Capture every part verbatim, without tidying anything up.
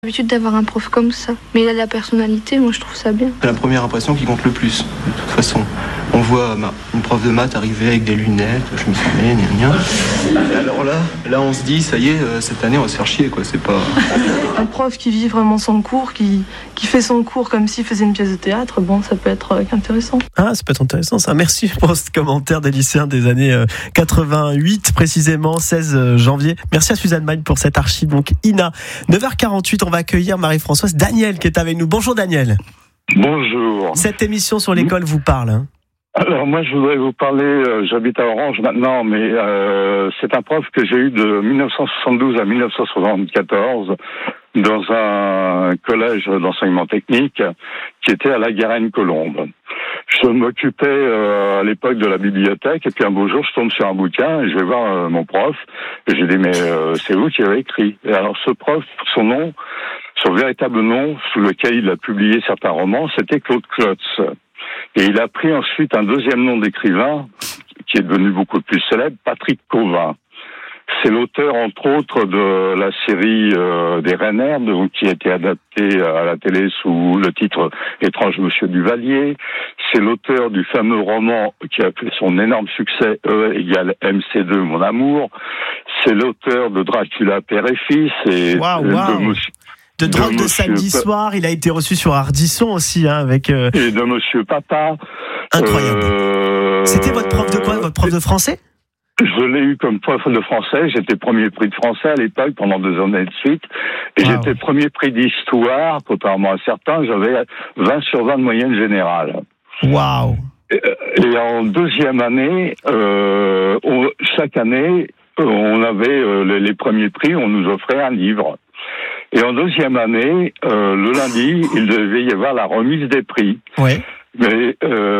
L'habitude d'avoir un prof comme ça. Mais il a de la personnalité, moi je trouve ça bien. C'est la première impression qui compte le plus, de toute façon. On voit une prof de maths arriver avec des lunettes, je me suis dit, gna gna. Alors là, là on se dit, ça y est, cette année on va se faire chier, quoi, c'est pas... Un prof qui vit vraiment son cours, qui, qui fait son cours comme s'il faisait une pièce de théâtre, bon, ça peut être intéressant. Ah, ça peut être intéressant ça. Merci pour ce commentaire des lycéens des années quatre-vingt-huit, précisément, seize janvier. Merci à Suzanne Magne pour cette archive. Donc, Ina, neuf heures quarante-huit, on va accueillir Marie-Françoise. Daniel qui est avec nous. Bonjour Daniel. Bonjour. Cette émission sur l'école vous parle, hein? Alors moi je voudrais vous parler, euh, j'habite à Orange maintenant, mais euh, c'est un prof que j'ai eu de dix-neuf cent soixante-douze à dix-neuf cent soixante-quatorze dans un collège d'enseignement technique qui était à la Garenne-Colombe. Je m'occupais euh, à l'époque de la bibliothèque et puis un beau jour je tombe sur un bouquin et je vais voir euh, mon prof et j'ai dit mais euh, c'est vous qui avez écrit. Et alors ce prof, son nom, son véritable nom sous lequel il a publié certains romans, c'était Claude Klotz. Et il a pris ensuite un deuxième nom d'écrivain, qui est devenu beaucoup plus célèbre, Patrick Cauvin. C'est l'auteur, entre autres, de la série euh, des Renner, donc, qui a été adaptée à la télé sous le titre Étrange Monsieur Duvalier. C'est l'auteur du fameux roman qui a fait son énorme succès, E égale M C deux, Mon Amour. C'est l'auteur de Dracula, Père et Fils. Et wow, de wow. Monsieur... De Drogue de, de samedi pa... soir, il a été reçu sur Ardisson aussi, hein, avec... Euh... Et de Monsieur Papa. Incroyable. Euh... C'était votre prof de quoi? Votre prof de français? Je l'ai eu comme prof de français. J'étais premier prix de français à l'époque, pendant deux années de suite. Et wow. J'étais premier prix d'histoire, contrairement à certains. J'avais vingt sur vingt de moyenne générale. Waouh. Et, et en deuxième année, euh, on, chaque année, on avait euh, les, les premiers prix, on nous offrait un livre. Et en deuxième année, euh, le lundi, il devait y avoir la remise des prix. Ouais. Mais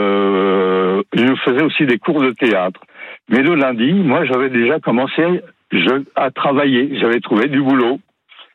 euh, il nous faisait aussi des cours de théâtre. Mais le lundi, moi, j'avais déjà commencé je, à travailler. J'avais trouvé du boulot.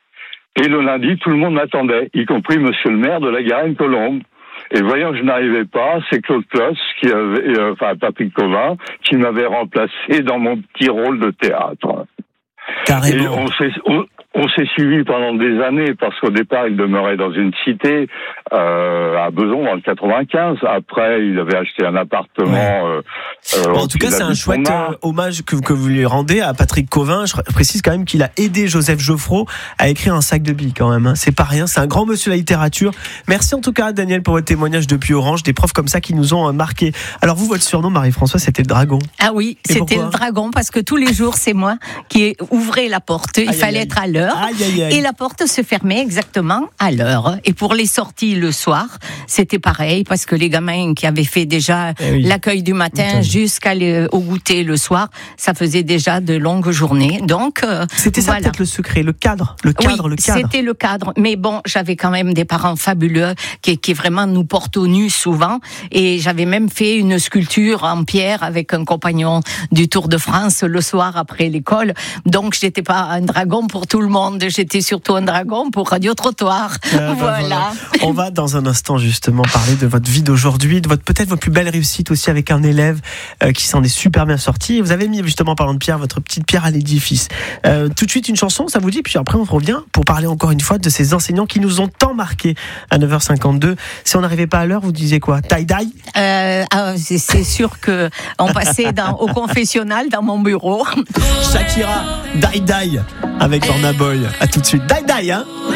Et le lundi, tout le monde m'attendait, y compris monsieur le maire de la Garenne-Colombe. Et voyant que je n'arrivais pas, c'est Claude Klotz, qui avait, euh, enfin Patrick Cauvin, qui m'avait remplacé dans mon petit rôle de théâtre. Carrément. Et on s'est, on, on s'est suivi pendant des années, parce qu'au départ, il demeurait dans une cité euh, à Beson, dans le quatre-vingt-quinze. Après, il avait acheté un appartement. Ouais. Euh, bon, en tout cas, c'est un chouette euh, hommage que, que vous lui rendez à Patrick Cauvin. Je précise quand même qu'il a aidé Joseph Geoffroy à écrire Un sac de billes, quand même. Hein. C'est pas rien, c'est un grand monsieur de la littérature. Merci en tout cas, Daniel, pour votre témoignage depuis Orange. Des profs comme ça qui nous ont marqué. Alors vous, votre surnom, Marie-Françoise, c'était le Dragon. Ah oui, et c'était le Dragon, parce que tous les jours, c'est moi qui ouvrais la porte. Il aïe, fallait aïe, être à l'heure. Aïe, aïe, aïe. Et la porte se fermait exactement à l'heure. Et pour les sorties le soir, c'était pareil, parce que les gamins qui avaient fait déjà eh oui. l'accueil du matin jusqu'à au goûter le soir, ça faisait déjà de longues journées. Donc euh, c'était ça voilà. Peut-être le secret, le cadre, le cadre, oui, le cadre. C'était le cadre. Mais bon, j'avais quand même des parents fabuleux qui, qui vraiment nous portent au nu souvent. Et j'avais même fait une sculpture en pierre avec un compagnon du Tour de France le soir après l'école. Donc j'étais pas un dragon pour tout le monde. J'étais surtout un dragon pour Radio Trottoir. Euh, voilà. Ben voilà. On va dans un instant justement parler de votre vie d'aujourd'hui, de votre peut-être votre plus belle réussite aussi avec un élève euh, qui s'en est super bien sorti. Vous avez mis justement, parlant de pierre, votre petite pierre à l'édifice. Euh, tout de suite une chanson, ça vous dit? Puis après on revient pour parler encore une fois de ces enseignants qui nous ont tant marqué à neuf heures cinquante-deux. Si on n'arrivait pas à l'heure, vous disiez quoi? Tie-dye? euh, ah, c'est, c'est sûr que on passait dans, au confessionnal dans mon bureau. Shakira, Die Die avec Burna Boy. À tout de suite. Die Die, hein?